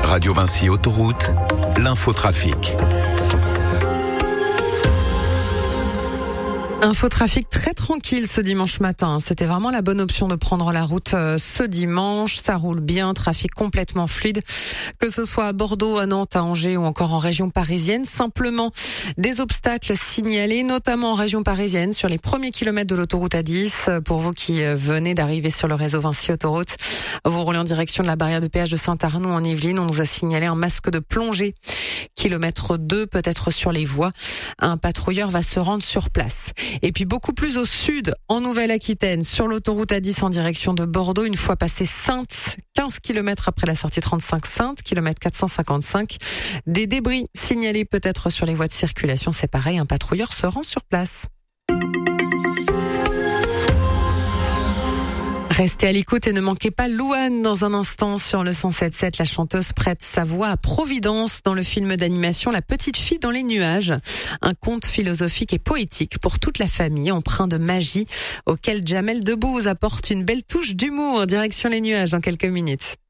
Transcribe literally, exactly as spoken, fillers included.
Radio Vinci Autoroute, l'infotrafic. Infotrafic très tranquille ce dimanche matin. C'était vraiment la bonne option de prendre la route ce dimanche. Ça roule bien, trafic complètement fluide. Que ce soit à Bordeaux, à Nantes, à Angers ou encore en région parisienne. Simplement des obstacles signalés, notamment en région parisienne, sur les premiers kilomètres de l'autoroute A dix. Pour vous qui venez d'arriver sur le réseau Vinci Autoroute, vous roulez en direction de la barrière de péage de Saint-Arnoux en Yvelines. On nous a signalé un masque de plongée. Kilomètre deux, peut-être sur les voies. Un patrouilleur va se rendre sur place. Et puis beaucoup plus au sud, en Nouvelle-Aquitaine, sur l'autoroute A dix en direction de Bordeaux, une fois passé Saintes, quinze kilomètres après la sortie trente-cinq Saintes, kilomètre quatre cent cinquante-cinq. Des débris signalés peut-être sur les voies de circulation, c'est pareil, un patrouilleur se rend sur place. Restez à l'écoute et ne manquez pas Louane dans un instant sur le cent sept sept. La chanteuse prête sa voix à Providence dans le film d'animation La Petite Fille dans les nuages. Un conte philosophique et poétique pour toute la famille, empreint de magie, auquel Jamel Debbouze apporte une belle touche d'humour. Direction les nuages dans quelques minutes.